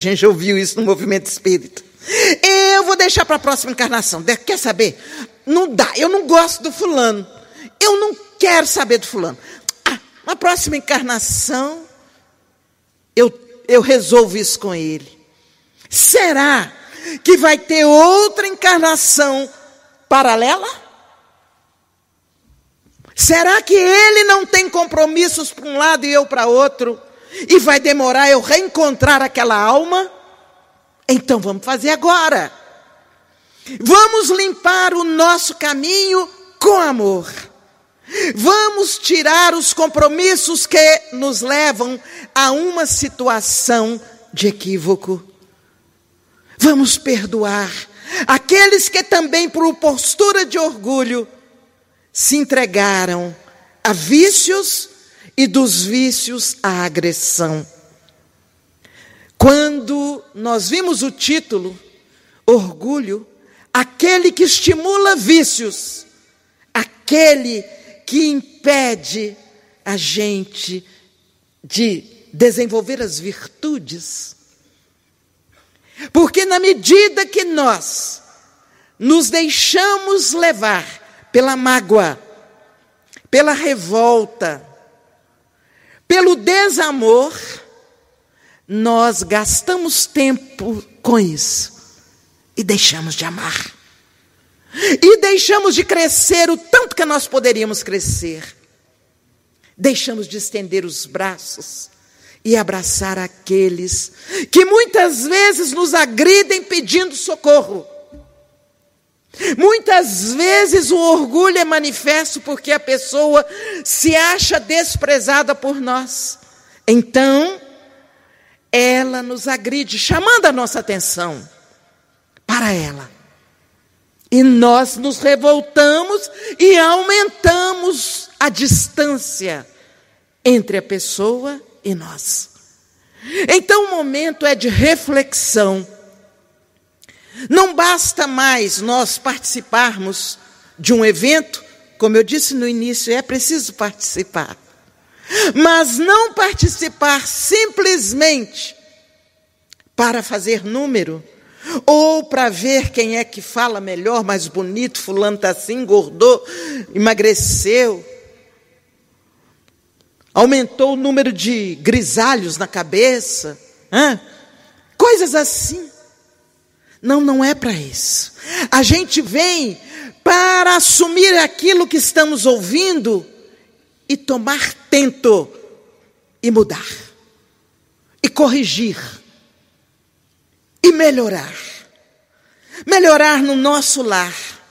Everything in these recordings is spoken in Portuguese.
A gente ouviu isso no movimento espírita. Eu vou deixar para a próxima encarnação. Quer saber? Não dá, eu não gosto do fulano. Eu não quero saber do fulano. Na próxima encarnação, eu resolvo isso com ele. Será que vai ter outra encarnação paralela? Será que ele não tem compromissos para um lado e eu para outro? E vai demorar eu reencontrar aquela alma? Então vamos fazer agora. Vamos limpar o nosso caminho com amor. Vamos tirar os compromissos que nos levam a uma situação de equívoco. Vamos perdoar aqueles que também, por postura de orgulho, se entregaram a vícios e dos vícios à agressão. Quando nós vimos o título, orgulho, aquele que estimula vícios, aquele que impede a gente de desenvolver as virtudes. Porque na medida que nós nos deixamos levar pela mágoa, pela revolta, pelo desamor, nós gastamos tempo com isso e deixamos de amar. E deixamos de crescer o tanto que nós poderíamos crescer. Deixamos de estender os braços e abraçar aqueles que muitas vezes nos agridem pedindo socorro. Muitas vezes o orgulho é manifesto porque a pessoa se acha desprezada por nós. Então, ela nos agride, chamando a nossa atenção para ela. E nós nos revoltamos e aumentamos a distância entre a pessoa e nós. Então o momento é de reflexão. Não basta mais nós participarmos de um evento, como eu disse no início, é preciso participar. Mas não participar simplesmente para fazer número, ou para ver quem é que fala melhor, mais bonito, fulano está assim, engordou, emagreceu, aumentou o número de grisalhos na cabeça, coisas assim. Não é para isso. A gente vem para assumir aquilo que estamos ouvindo e tomar tento e mudar, e corrigir, e melhorar. Melhorar no nosso lar.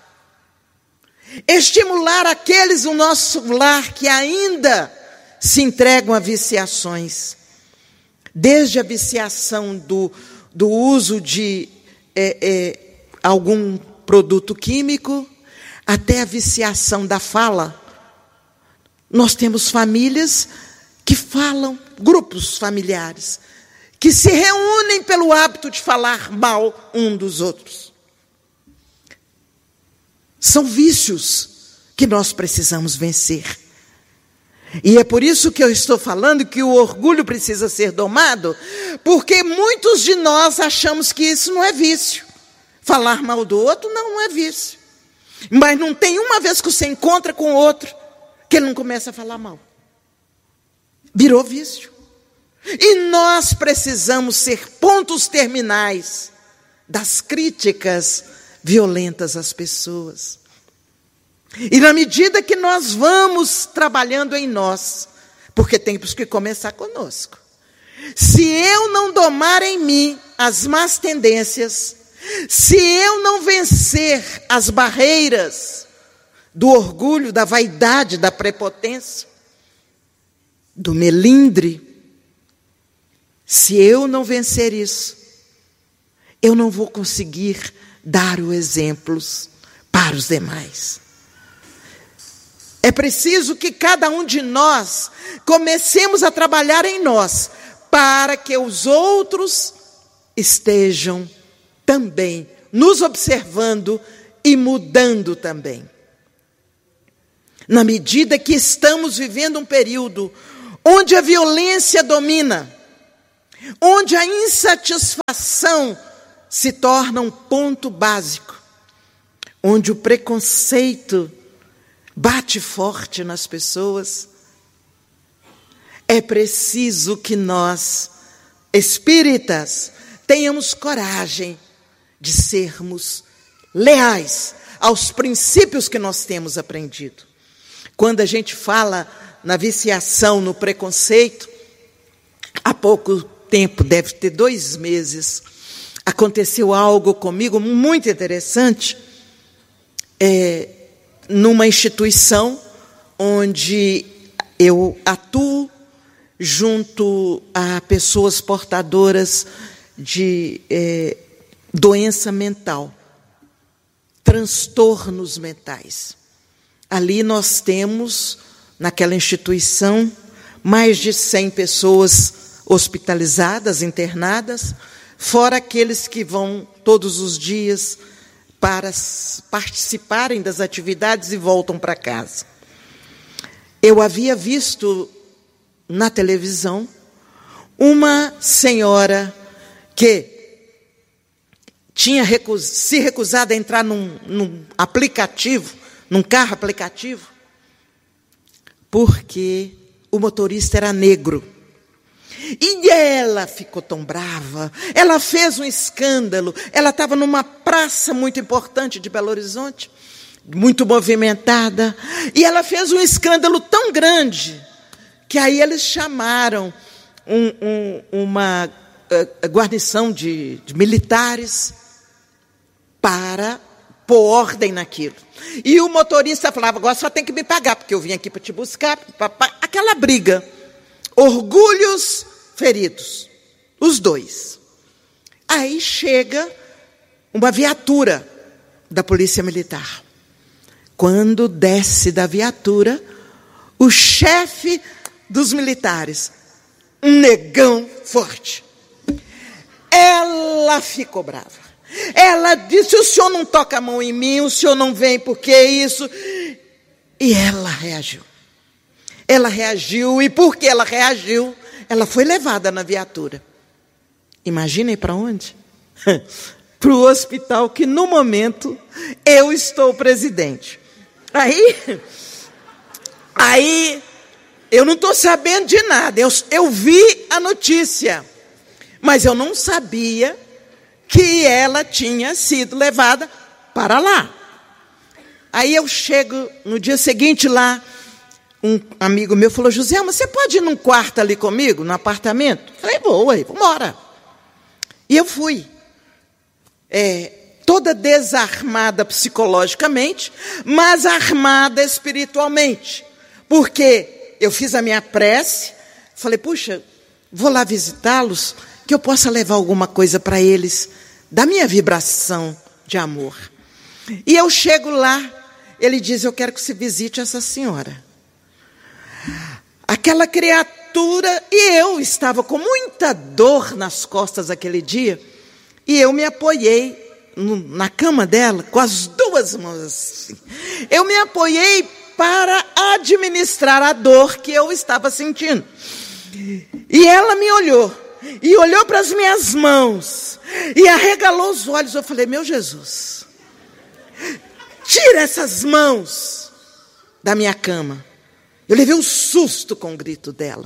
Estimular aqueles no nosso lar que ainda se entregam a viciações. Desde a viciação do uso de algum produto químico, até a viciação da fala. Nós temos famílias que falam, grupos familiares, que se reúnem pelo hábito de falar mal um dos outros. São vícios que nós precisamos vencer. E é por isso que eu estou falando que o orgulho precisa ser domado, porque muitos de nós achamos que isso não é vício. Falar mal do outro não é vício. Mas não tem uma vez que você encontra com o outro que ele não começa a falar mal. Virou vício. E nós precisamos ser pontos terminais das críticas violentas às pessoas. E na medida que nós vamos trabalhando em nós, porque temos que começar conosco. Se eu não domar em mim as más tendências, se eu não vencer as barreiras do orgulho, da vaidade, da prepotência, do melindre, se eu não vencer isso, eu não vou conseguir dar os exemplos para os demais. É preciso que cada um de nós comecemos a trabalhar em nós, para que os outros estejam também nos observando e mudando também. Na medida que estamos vivendo um período onde a violência domina, onde a insatisfação se torna um ponto básico, onde o preconceito bate forte nas pessoas, é preciso que nós, espíritas, tenhamos coragem de sermos leais aos princípios que nós temos aprendido. Quando a gente fala na viciação, no preconceito, há pouco tempo, deve ter 2 meses, aconteceu algo comigo muito interessante, numa instituição onde eu atuo junto a pessoas portadoras de doença mental, transtornos mentais. Ali nós temos, naquela instituição, mais de 100 pessoas hospitalizadas, internadas, fora aqueles que vão todos os dias para participarem das atividades e voltam para casa. Eu havia visto na televisão uma senhora que tinha se recusado a entrar num aplicativo, num carro aplicativo, porque o motorista era negro. E ela ficou tão brava, ela fez um escândalo, ela estava numa praça muito importante de Belo Horizonte, muito movimentada, e ela fez um escândalo tão grande, que aí eles chamaram uma guarnição de militares para pôr ordem naquilo. E o motorista falava, agora só tem que me pagar, porque eu vim aqui para te buscar, aquela briga. Orgulhos feridos, os dois. Aí chega uma viatura da Polícia Militar. Quando desce da viatura, o chefe dos militares, um negão forte. Ela ficou brava. Ela disse, o senhor não toca a mão em mim, o senhor não vem, porque é isso. E ela reagiu. Ela reagiu, e porque ela reagiu, ela foi levada na viatura. Imaginem para onde? Para o hospital que, no momento, eu estou presidente. Aí eu não estou sabendo de nada. Eu vi a notícia, mas eu não sabia que ela tinha sido levada para lá. Aí eu chego no dia seguinte lá, um amigo meu falou, Joselma, você pode ir num quarto ali comigo, no apartamento? Falei, vou, vamos embora. E eu fui. Toda desarmada psicologicamente, mas armada espiritualmente. Porque eu fiz a minha prece, falei, puxa, vou lá visitá-los, que eu possa levar alguma coisa para eles, da minha vibração de amor. E eu chego lá, ele diz, eu quero que você visite essa senhora. Aquela criatura, e eu estava com muita dor nas costas aquele dia, e eu me apoiei na cama dela, com as 2 mãos assim. Eu me apoiei para administrar a dor que eu estava sentindo. E ela me olhou, e olhou para as minhas mãos, e arregalou os olhos. Eu falei, meu Jesus, tira essas mãos da minha cama. Eu levei um susto com o grito dela.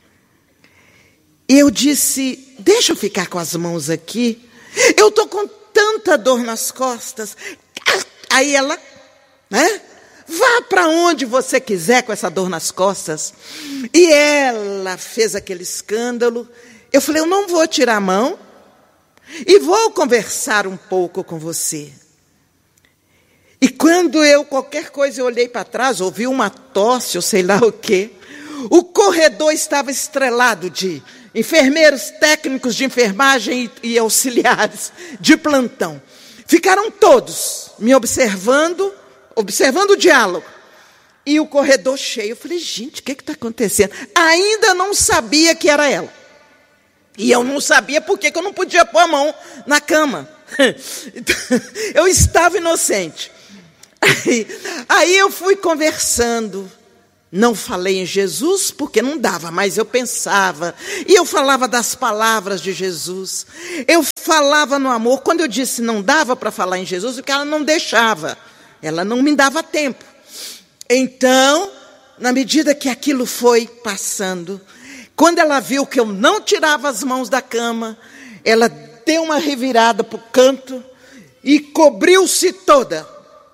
E eu disse, deixa eu ficar com as mãos aqui. Eu estou com tanta dor nas costas. Aí ela, vá para onde você quiser com essa dor nas costas. E ela fez aquele escândalo. Eu falei, eu não vou tirar a mão e vou conversar um pouco com você. E quando qualquer coisa, eu olhei para trás, ouvi uma tosse, ou sei lá o quê. O corredor estava estrelado de enfermeiros, técnicos de enfermagem e auxiliares de plantão. Ficaram todos me observando o diálogo. E o corredor cheio. Eu falei, gente, o que está acontecendo? Ainda não sabia que era ela. E eu não sabia por que eu não podia pôr a mão na cama. Eu estava inocente. Aí eu fui conversando Não falei em Jesus porque não dava, mas eu pensava. E eu falava das palavras de Jesus. Eu falava no amor. Quando eu disse não dava para falar em Jesus, porque ela não deixava. Ela não me dava tempo. Então, na medida que aquilo foi passando, quando ela viu que eu não tirava as mãos da cama, ela deu uma revirada para o canto e cobriu-se toda.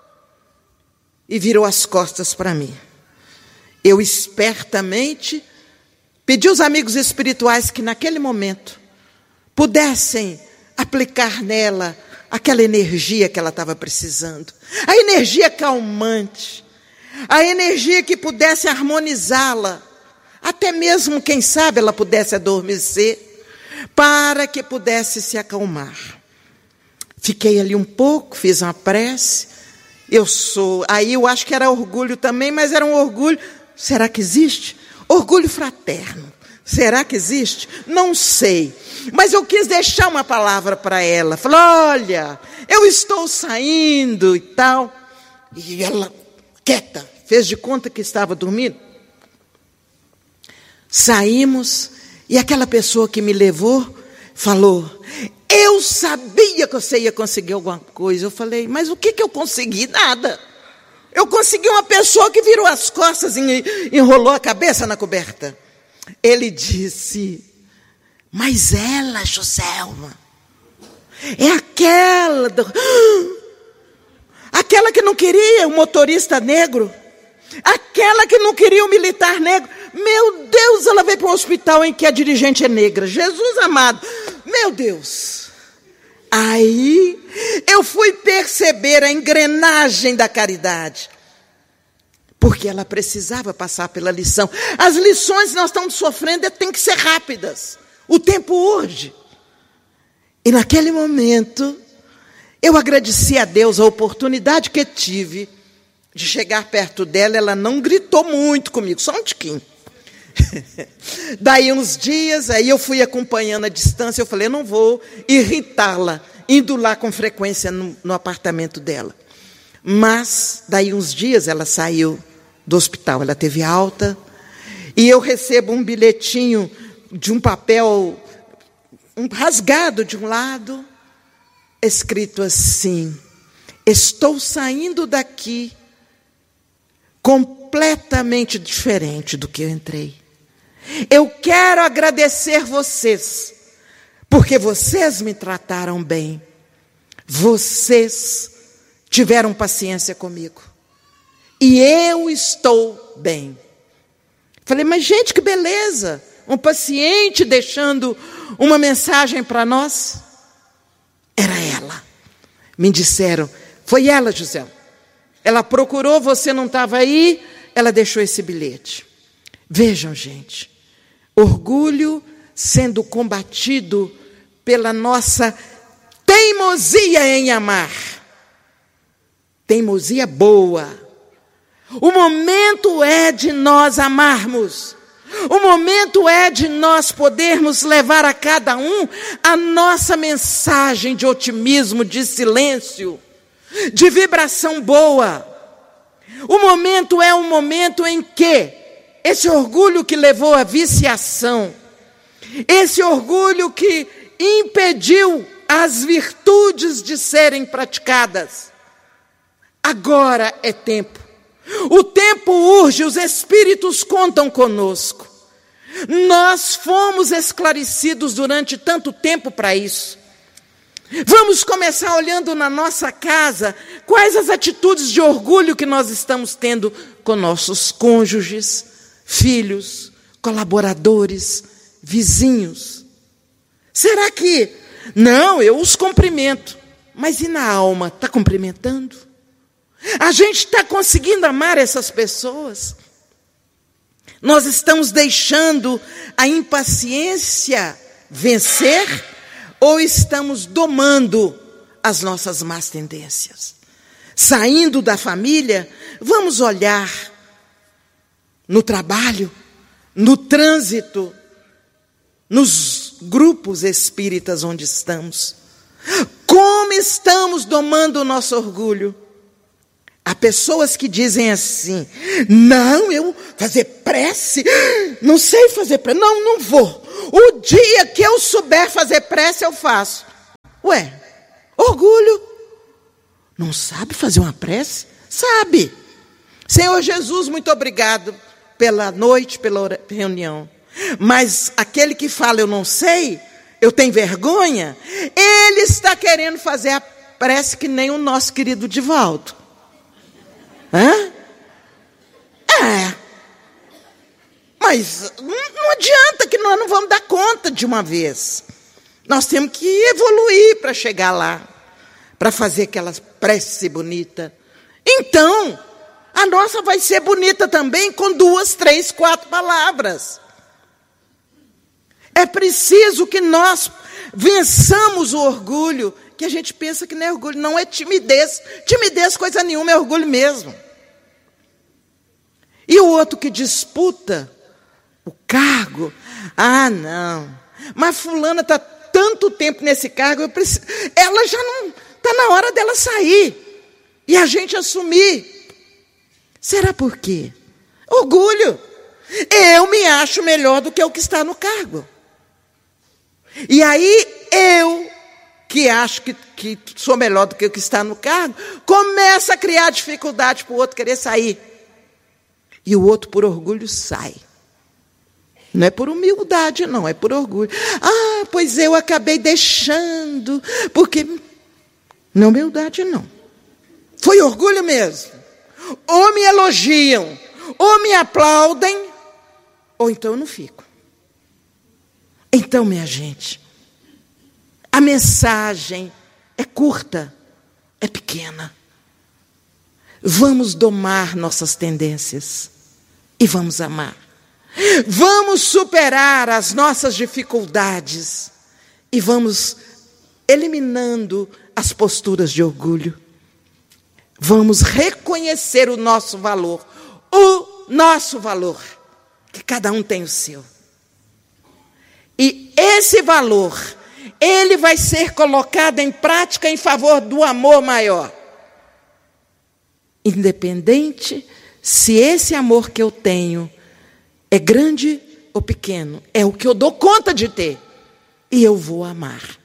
E virou as costas para mim. Eu espertamente pedi aos amigos espirituais que naquele momento pudessem aplicar nela aquela energia que ela estava precisando. A energia calmante, a energia que pudesse harmonizá-la, até mesmo, quem sabe, ela pudesse adormecer, para que pudesse se acalmar. Fiquei ali um pouco, fiz uma prece. Aí eu acho que era orgulho também, mas era um orgulho. Será que existe? Orgulho fraterno. Será que existe? Não sei. Mas eu quis deixar uma palavra para ela. Falei, olha, eu estou saindo e tal. E ela, quieta, fez de conta que estava dormindo. Saímos e aquela pessoa que me levou falou, eu sabia que você ia conseguir alguma coisa. Eu falei, mas o que eu consegui? Nada. Eu consegui uma pessoa que virou as costas e enrolou a cabeça na coberta. Ele disse, mas ela, Joselma, é aquela que não queria o motorista negro, aquela que não queria o militar negro. Meu Deus, ela veio para um hospital em que a dirigente é negra. Jesus amado, meu Deus. Aí eu fui perceber a engrenagem da caridade. Porque ela precisava passar pela lição. As lições que nós estamos sofrendo têm que ser rápidas. O tempo urge. E naquele momento, eu agradeci a Deus a oportunidade que tive de chegar perto dela. Ela não gritou muito comigo, só um tiquinho. Daí uns dias, aí eu fui acompanhando a distância. Eu falei, eu não vou irritá-la, indo lá com frequência no apartamento dela. Mas, daí uns dias, ela saiu do hospital, ela teve alta, e eu recebo um bilhetinho de um papel rasgado de um lado, escrito assim, estou saindo daqui completamente diferente do que eu entrei. Eu quero agradecer vocês, porque vocês me trataram bem, vocês tiveram paciência comigo. E eu estou bem. Falei, mas gente, que beleza. Um paciente deixando uma mensagem para nós. Era ela. Me disseram, foi ela, José. Ela procurou, você não estava aí, ela deixou esse bilhete. Vejam, gente. Orgulho sendo combatido pela nossa teimosia em amar. Teimosia boa. O momento é de nós amarmos. O momento é de nós podermos levar a cada um a nossa mensagem de otimismo, de silêncio, de vibração boa. O momento é um momento em que esse orgulho que levou à viciação, esse orgulho que impediu as virtudes de serem praticadas, agora é tempo. O tempo urge, os espíritos contam conosco. Nós fomos esclarecidos durante tanto tempo para isso. Vamos começar olhando na nossa casa quais as atitudes de orgulho que nós estamos tendo com nossos cônjuges, filhos, colaboradores, vizinhos. Será que, não, eu os cumprimento, mas e na alma, está cumprimentando? A gente está conseguindo amar essas pessoas? Nós estamos deixando a impaciência vencer ou estamos domando as nossas más tendências? Saindo da família, vamos olhar no trabalho, no trânsito, nos grupos espíritas onde estamos. Como estamos domando o nosso orgulho? A pessoas que dizem assim: não, eu fazer prece, não sei fazer prece, não vou. O dia que eu souber fazer prece, eu faço. Ué, orgulho. Não sabe fazer uma prece? Sabe. Senhor Jesus, muito obrigado pela noite, pela reunião. Mas aquele que fala, eu não sei, eu tenho vergonha, ele está querendo fazer a prece que nem o nosso querido Divaldo. Mas não adianta que nós não vamos dar conta de uma vez. Nós temos que evoluir para chegar lá, para fazer aquela prece bonita. Então, a nossa vai ser bonita também com 2, 3, 4 palavras. É preciso que nós vençamos o orgulho, que a gente pensa que não é orgulho, não é timidez. Timidez, coisa nenhuma, é orgulho mesmo. E o outro que disputa o cargo, não, mas fulana está tanto tempo nesse cargo, ela já não, está na hora dela sair, e a gente assumir. Será por quê? Orgulho. Eu me acho melhor do que o que está no cargo. E aí eu, que acho que sou melhor do que o que está no cargo, começa a criar dificuldade para o outro querer sair. E o outro, por orgulho, sai. Não é por humildade, não, é por orgulho. Pois eu acabei deixando, porque... Não, humildade não. Foi orgulho mesmo. Ou me elogiam, ou me aplaudem, ou então eu não fico. Então, minha gente, a mensagem é curta, é pequena. Vamos domar nossas tendências e vamos amar. Vamos superar as nossas dificuldades e vamos eliminando as posturas de orgulho. Vamos reconhecer o nosso valor, que cada um tem o seu. E esse valor, ele vai ser colocado em prática em favor do amor maior. Independente se esse amor que eu tenho é grande ou pequeno, é o que eu dou conta de ter, e eu vou amar.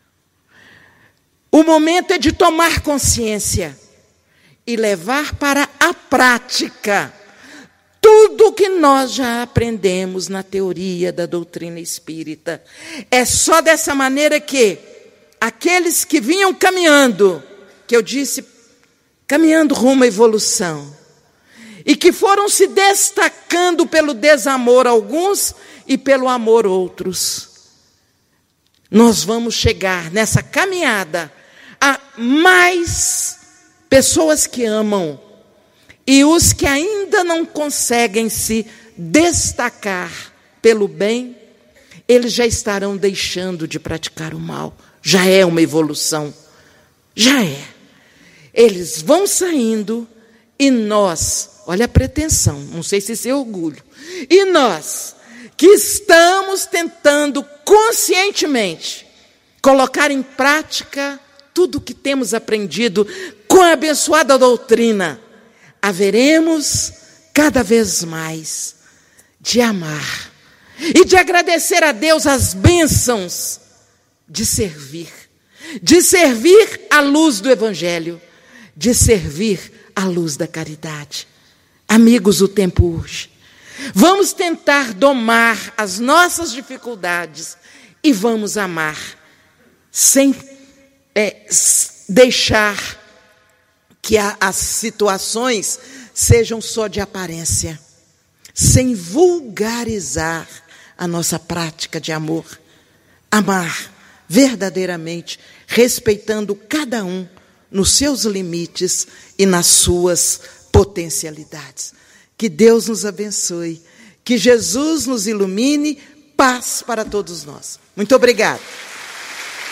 O momento é de tomar consciência e levar para a prática tudo que nós já aprendemos na teoria da doutrina espírita. É só dessa maneira que aqueles que vinham caminhando, que eu disse, caminhando rumo à evolução, e que foram se destacando pelo desamor alguns e pelo amor outros, nós vamos chegar nessa caminhada a mais pessoas que amam, e os que ainda não conseguem se destacar pelo bem, eles já estarão deixando de praticar o mal. Já é uma evolução. Já é. Eles vão saindo e nós, olha a pretensão, não sei se isso é orgulho, e nós, que estamos tentando conscientemente colocar em prática tudo o que temos aprendido com a abençoada doutrina, haveremos cada vez mais de amar e de agradecer a Deus as bênçãos de servir à luz do Evangelho, de servir à luz da caridade. Amigos, o tempo urge. Vamos tentar domar as nossas dificuldades e vamos amar, sem deixar que as situações sejam só de aparência, sem vulgarizar a nossa prática de amor. Amar verdadeiramente, respeitando cada um nos seus limites e nas suas potencialidades. Que Deus nos abençoe, que Jesus nos ilumine, paz para todos nós. Muito obrigada.